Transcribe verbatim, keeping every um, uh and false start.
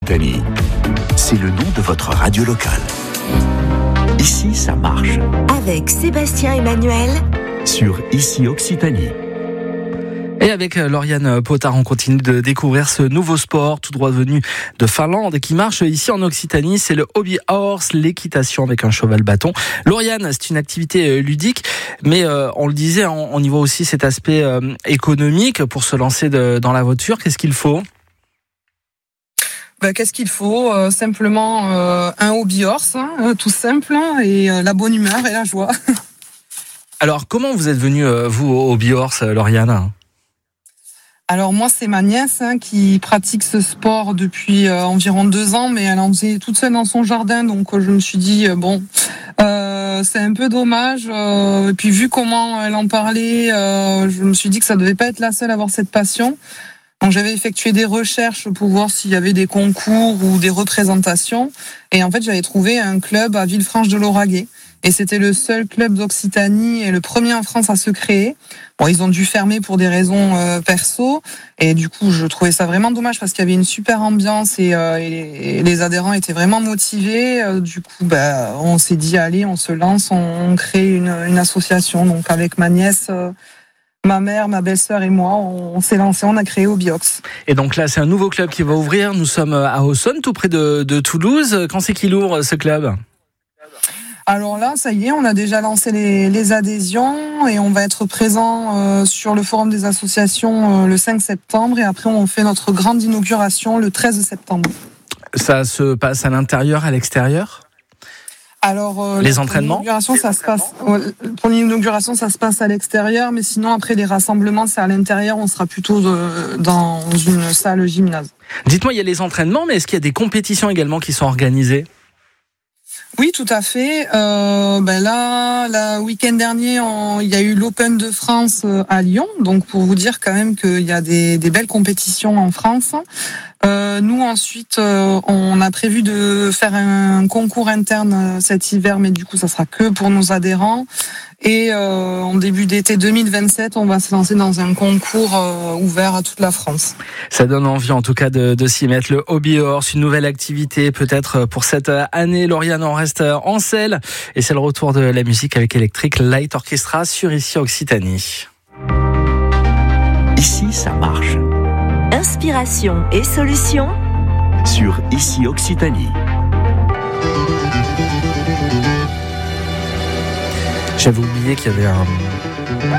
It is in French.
Occitanie. C'est le nom de votre radio locale. Ici, ça marche. Avec Sébastien Emmanuel Sur Ici Occitanie. Et avec Lauriane Potard, on continue de découvrir ce nouveau sport tout droit venu de Finlande qui marche ici en Occitanie. C'est le hobby horse, l'équitation avec un cheval bâton. Lauriane, c'est une activité ludique, mais euh, on le disait, on, on y voit aussi cet aspect euh, économique pour se lancer de, dans la voiture. Qu'est-ce qu'il faut ? Ben, qu'est-ce qu'il faut ? euh, Simplement euh, un hobby horse, hein, tout simple, et euh, la bonne humeur et la joie. Alors, comment vous êtes venu, euh, vous, au hobby horse, Lauriane ? Alors moi, c'est ma nièce hein, qui pratique ce sport depuis euh, environ deux ans, mais elle en faisait toute seule dans son jardin, donc euh, je me suis dit, euh, bon, euh, c'est un peu dommage. Euh, et puis vu comment elle en parlait, euh, je me suis dit que ça devait pas être la seule à avoir cette passion. Donc j'avais effectué des recherches pour voir s'il y avait des concours ou des représentations. Et en fait, j'avais trouvé un club à Villefranche-de-Lauragais. Et c'était le seul club d'Occitanie et le premier en France à se créer. Bon, ils ont dû fermer pour des raisons euh, perso. Et du coup, je trouvais ça vraiment dommage parce qu'il y avait une super ambiance et, euh, et, et les adhérents étaient vraiment motivés. Euh, du coup, bah, on s'est dit, allez, on se lance, on, on crée une, une association. Donc avec ma nièce... Euh, Ma mère, ma belle-sœur et moi, on s'est lancé, on a créé Hobby-Ox. Et donc là, c'est un nouveau club qui va ouvrir. Nous sommes à Auxonne, tout près de, de Toulouse. Quand c'est qu'il ouvre, ce club ? Alors là, ça y est, on a déjà lancé les, les adhésions et on va être présent euh, sur le forum des associations euh, le cinq septembre et après on fait notre grande inauguration le treize septembre. Ça se passe à l'intérieur, à l'extérieur ? Alors, euh, les entraînements pour l'inauguration, ça se passe, pour l'inauguration, ça se passe à l'extérieur, mais sinon, après les rassemblements, c'est à l'intérieur, on sera plutôt de, dans une salle gymnase. Dites-moi, il y a les entraînements, mais est-ce qu'il y a des compétitions également qui sont organisées ? Oui, tout à fait. Euh, ben là, le week-end dernier, on, il y a eu l'Open de France à Lyon, donc pour vous dire quand même qu'il y a des, des belles compétitions en France. Euh, nous ensuite, euh, on a prévu de faire un concours interne cet hiver, mais du coup, ça sera que pour nos adhérents. Et euh, en début d'été deux mille vingt-sept, on va se lancer dans un concours euh, ouvert à toute la France. Ça donne envie en tout cas de, de s'y mettre. Le hobby horse, une nouvelle activité peut-être pour cette année. Lauriane, on reste en selle et c'est le retour de la musique avec Electric Light Orchestra sur Ici Occitanie. Ici, ça marche. Inspiration et solutions Sur Ici Occitanie. J'avais oublié qu'il y avait un,